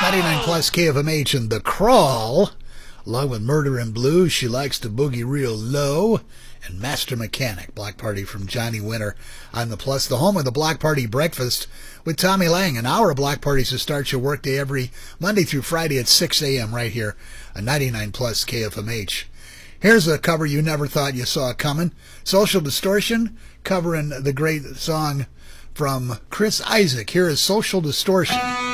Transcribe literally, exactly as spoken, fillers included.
ninety-nine plus K F M H and The Crawl, along with Murder and Blues, She Likes to Boogie Real Low, and Master Mechanic, Block Party from Johnny Winter on the Plus, the home of the Block Party Breakfast with Tommy Lang. An hour of Block Parties to start your workday every Monday through Friday at six a.m. right here on ninety-nine plus K F M H. Here's a cover you never thought you saw coming. Social Distortion covering the great song from Chris Isaak. Here is Social Distortion.